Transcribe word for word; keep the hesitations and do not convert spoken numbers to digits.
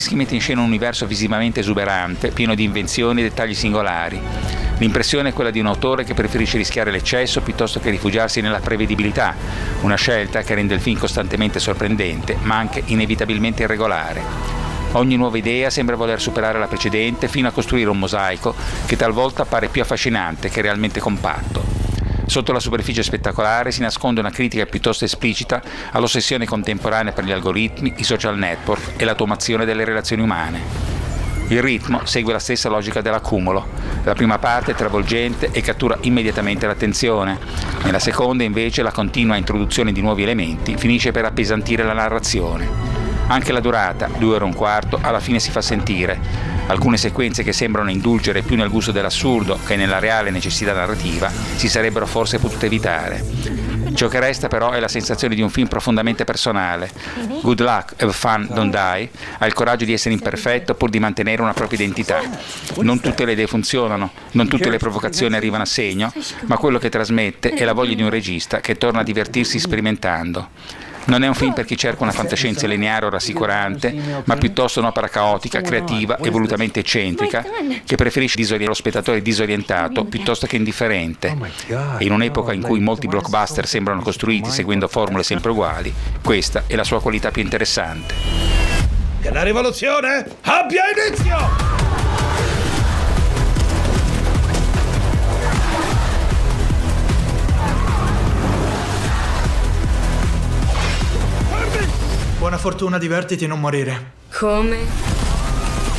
mette in scena un universo visivamente esuberante, pieno di invenzioni e dettagli singolari. L'impressione è quella di un autore che preferisce rischiare l'eccesso piuttosto che rifugiarsi nella prevedibilità, una scelta che rende il film costantemente sorprendente, ma anche inevitabilmente irregolare. Ogni nuova idea sembra voler superare la precedente fino a costruire un mosaico che talvolta appare più affascinante che realmente compatto. Sotto la superficie spettacolare si nasconde una critica piuttosto esplicita all'ossessione contemporanea per gli algoritmi, i social network e l'automazione delle relazioni umane. Il ritmo segue la stessa logica dell'accumulo. La prima parte è travolgente e cattura immediatamente l'attenzione. Nella seconda, invece, la continua introduzione di nuovi elementi finisce per appesantire la narrazione. Anche la durata, due ore e un quarto, alla fine si fa sentire. Alcune sequenze che sembrano indulgere più nel gusto dell'assurdo che nella reale necessità narrativa si sarebbero forse potute evitare. Ciò che resta però è la sensazione di un film profondamente personale. Good Luck, Have Fun, Don't Die ha il coraggio di essere imperfetto pur di mantenere una propria identità. Non tutte le idee funzionano, non tutte le provocazioni arrivano a segno, ma quello che trasmette è la voglia di un regista che torna a divertirsi sperimentando. Non è un film per chi cerca una fantascienza lineare o rassicurante, ma piuttosto un'opera caotica, creativa e volutamente eccentrica, che preferisce disorientare lo spettatore disorientato piuttosto che indifferente. E in un'epoca in cui molti blockbuster sembrano costruiti seguendo formule sempre uguali, questa è la sua qualità più interessante. Che la rivoluzione abbia inizio! Buona fortuna, divertiti e non morire. Come?